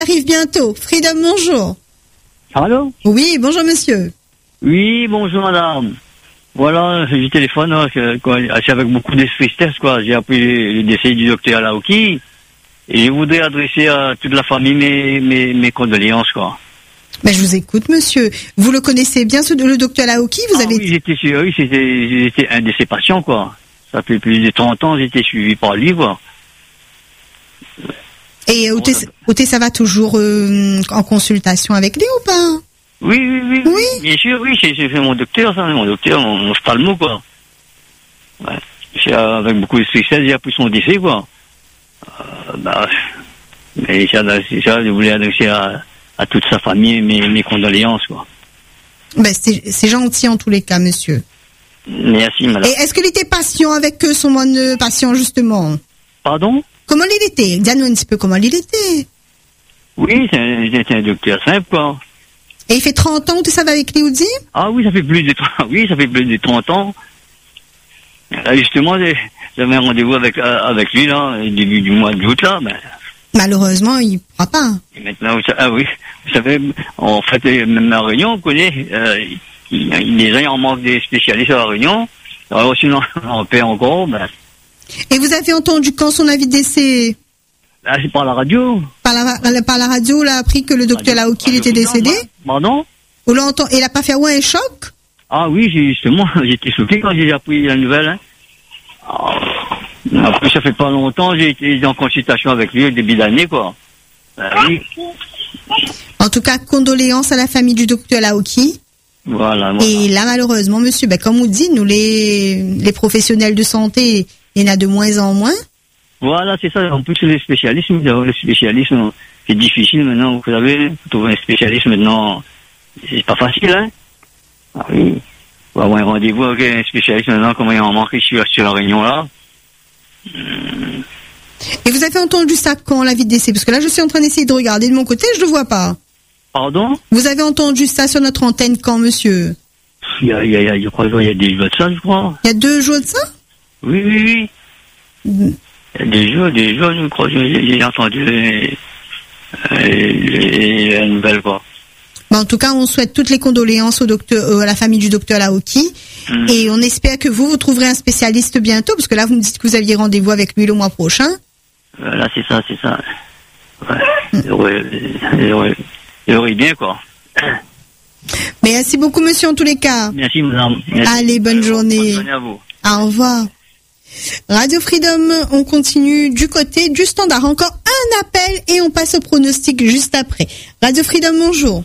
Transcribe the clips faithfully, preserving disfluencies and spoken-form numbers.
Arrive bientôt. Freedom, bonjour. Allô? Oui, bonjour monsieur. Oui, bonjour madame. Voilà, je téléphone, hein, que, quoi, c'est avec beaucoup de tristesse, quoi. J'ai appris le décès du docteur Laoki. Et je voudrais adresser à toute la famille mes, mes, mes condoléances, quoi. Ben, je vous écoute, monsieur. Vous le connaissez bien, ce, le docteur Laoki? Vous ah, avez... Oui, j'étais, oui, c'était, j'étais un de ses patients, quoi. Ça fait plus de trente ans, j'étais suivi par lui, quoi. Et Oté, Oté, ça va toujours euh, en consultation avec lui ou pas? Oui, oui, oui, oui. Bien sûr, oui, j'ai, j'ai fait mon docteur, ça, mon docteur, mon, mon ophtalmo, quoi. Ouais. J'ai, avec beaucoup de tristesse, j'ai appris son décès, quoi. Euh, bah, mais ça, c'est ça, je voulais adresser à, à toute sa famille mes, mes condoléances, quoi. Ben, c'est, c'est gentil en tous les cas, monsieur. Merci, madame. Et est-ce qu'il était patient avec eux, son bon patient, justement? Pardon? Comment il était? Dis-nous un petit peu comment il était. Oui, c'est un, c'est un docteur simple, quoi. Et il fait trente ans, tu savais avec lui, Oudi? Ah oui, ça fait plus de trente, oui, ça fait plus de trente ans. Là, justement, j'avais un rendez-vous avec, avec lui, là, au début du mois d'août, là, ben. Malheureusement, il ne pourra pas. Et maintenant, ah oui, vous savez, en fait, même à Réunion, on connaît, euh, il, il, les gens en manque des spécialistes à la Réunion. Alors, sinon, on paie encore, ben. Et vous avez entendu quand son avis de décès? Là, c'est par la radio. Par la, par la radio, on a appris que le docteur Laoki il était décédé? Pardon? On l'a entendu. Et il n'a pas fait ouais, un choc? Ah oui, justement, j'étais choqué quand j'ai appris la nouvelle. Hein. Ah, après, ça fait pas longtemps, j'ai été en consultation avec lui au début d'année, quoi. Ben, oui. En tout cas, condoléances à la famille du docteur Laoki. Voilà, voilà. Et là, malheureusement, monsieur, ben, comme on dit, nous, les, les professionnels de santé, il y en a de moins en moins. Voilà, c'est ça. En plus, les spécialistes, le spécialisme, c'est difficile maintenant. Vous savez, trouver un spécialiste maintenant, c'est pas facile, hein. Ah oui. Faut avoir un rendez-vous avec un spécialiste maintenant, comment il en manque ici sur la Réunion, là. Hum. Et vous avez entendu ça quand, l'avis de décès? Parce que là, je suis en train d'essayer de regarder de mon côté, je ne le vois pas. Pardon? Vous avez entendu ça sur notre antenne quand, monsieur? Il y a, il y a, je crois, il y a des jours de ça, je crois. Il y a deux jours de ça? Oui, oui, oui. Mm. Il y a des jours, des jours, je crois, j'ai, j'ai entendu les, les, les, les nouvelles, quoi. Bon, en tout cas, on souhaite toutes les condoléances au docteur, euh, à la famille du docteur Laoki. Mm. Et on espère que vous, vous trouverez un spécialiste bientôt, parce que là, vous me dites que vous aviez rendez-vous avec lui le mois prochain. Euh, là, c'est ça, c'est ça. Ouais. Mm. J'aurais, j'aurais, j'aurais bien, quoi. Merci beaucoup, monsieur, en tous les cas. Merci, madame. Merci. Allez, bonne journée. Bonne journée à vous. Au revoir. Radio Freedom, on continue du côté du standard. Encore un appel et on passe au pronostic juste après. Radio Freedom, bonjour.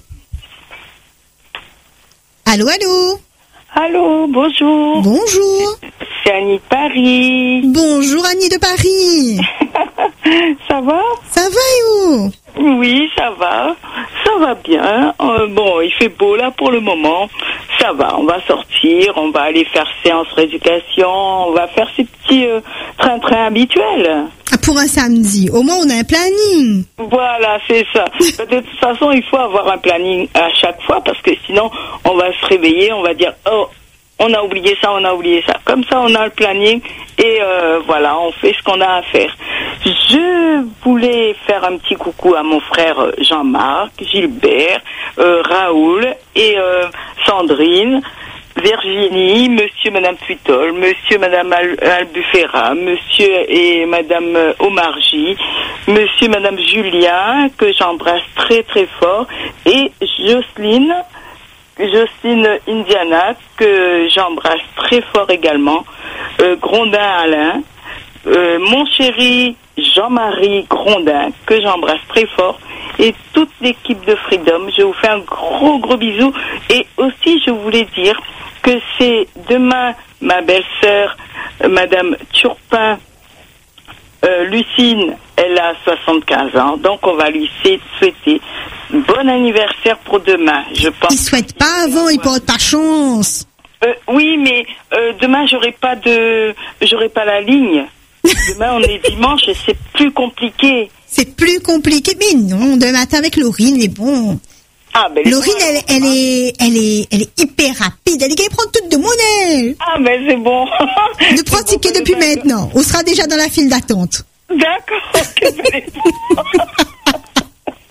Allô, allô. Allô, bonjour. Bonjour. C'est Annie de Paris. Bonjour Annie de Paris. Ça va? Ça va et où? Oui, ça va. Ça va bien. Euh, bon, il fait beau là pour le moment. Ça va, on va sortir, on va aller faire séance rééducation, on va faire ces petits euh, train-train habituels. Pour un samedi, au moins on a un planning. Voilà, c'est ça. De toute façon, il faut avoir un planning à chaque fois parce que sinon, on va se réveiller, on va dire, oh, on a oublié ça, on a oublié ça. Comme ça, on a le planning et euh, voilà, on fait ce qu'on a à faire. Je voulais faire un petit coucou à mon frère Jean-Marc, Gilbert, euh, Raoul et euh, Sandrine, Virginie, monsieur, madame Puitol, monsieur, madame Al- Albufera, monsieur et madame Omarji, monsieur, madame Julien, que j'embrasse très très fort, et Jocelyne, Jocelyne Indiana, que j'embrasse très fort également, euh, Grondin Alain, euh, mon chéri Jean-Marie Grondin, que j'embrasse très fort, et toute l'équipe de Freedom. Je vous fais un gros gros bisou, et aussi je voulais dire que c'est demain ma belle-sœur, euh, madame Turpin, euh, Lucine, elle a soixante-quinze ans, donc on va lui souhaiter bon anniversaire pour demain, je pense. Il souhaite pas avant, il porte pas chance. Euh, oui, mais euh, demain j'aurai pas de, j'aurai pas la ligne. Demain on est dimanche et c'est plus compliqué. C'est plus compliqué, mais non, demain matin avec Laurine, est bon. Ah, ben Laurine, elle, elle, est, elle, est, elle est hyper rapide, elle est capable de prendre toute de mon aile. Ah, ben c'est bon. De pratiquer bon, depuis ben, maintenant. On sera déjà dans la file d'attente. D'accord.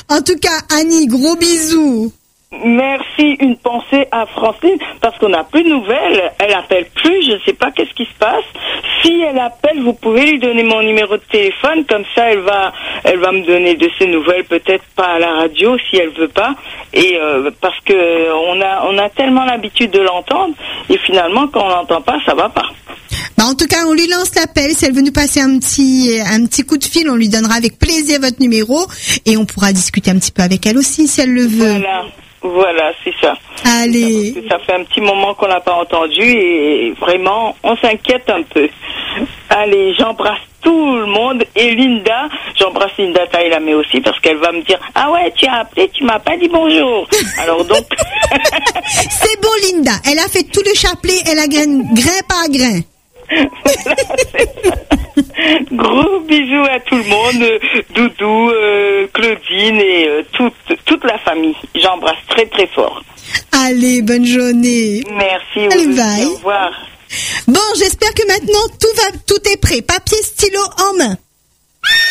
En tout cas, Annie, gros bisous. Merci, une pensée à Francine, parce qu'on n'a plus de nouvelles, elle appelle plus, je ne sais pas qu'est-ce qui se passe. Si elle appelle, vous pouvez lui donner mon numéro de téléphone, comme ça elle va elle va me donner de ses nouvelles, peut-être pas à la radio si elle veut pas, et euh, parce que on a on a tellement l'habitude de l'entendre, et finalement quand on l'entend pas, ça va pas. Bah en tout cas, on lui lance l'appel. Si elle veut nous passer un petit, un petit coup de fil, on lui donnera avec plaisir votre numéro et on pourra discuter un petit peu avec elle aussi si elle le veut. Voilà, voilà, c'est ça. Allez. Ça, ça fait un petit moment qu'on l'a pas entendu et vraiment, on s'inquiète un peu. Allez, j'embrasse tout le monde et Linda, j'embrasse Linda Tailamé aussi parce qu'elle va me dire « Ah ouais, tu as appelé, tu m'as pas dit bonjour ». Alors donc... C'est bon Linda, elle a fait tout le chapelet, elle a grain, grain par grain. Voilà, c'est ça. Gros bisous à tout le monde, Doudou, euh, Claudine et euh, toute, toute la famille. J'embrasse très très fort. Allez, bonne journée. Merci. Allez, vous bye. Au revoir. Bon, j'espère que maintenant tout va, tout est prêt. Papier, stylo en main.